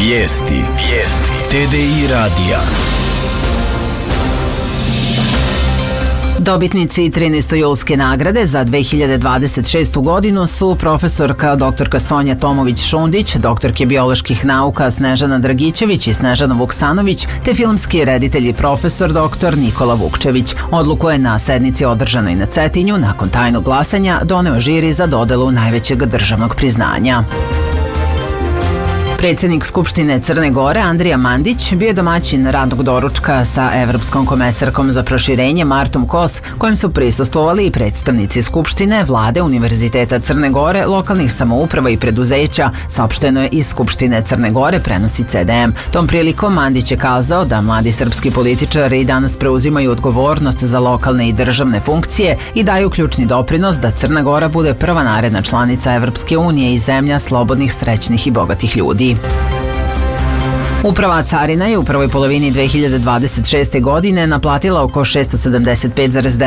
Vijesti. TDI radija. Dobitnici 13. julske nagrade za 2026. godinu su profesorka doktorka Sonja Tomović-Šundić, doktorke bioloških nauka Snežana Dragićević i Snežana Vuksanović, te filmski reditelj i profesor dr. Nikola Vukčević. Odluku je na sednici održanoj na Cetinju nakon tajnog glasanja doneo žiri za dodelu najvećeg državnog priznanja. Predsjednik Skupštine Crne Gore Andrija Mandić bio je domaćin radnog doručka sa evropskom komesarkom za proširenje Martom Kos, kojem su prisustvovali i predstavnici Skupštine, Vlade, Univerziteta Crne Gore, lokalnih samouprava i preduzeća, saopšteno je iz Skupštine Crne Gore, prenosi CDM. Tom prilikom Mandić je kazao da mladi srpski političari danas preuzimaju odgovornost za lokalne i državne funkcije i daju ključni doprinos da Crna Gora bude prva naredna članica Evropske unije i zemlja slobodnih, srećnih i bogatih ljudi. Uprava carina je u prvoj polovini 2026. godine naplatila oko 675,9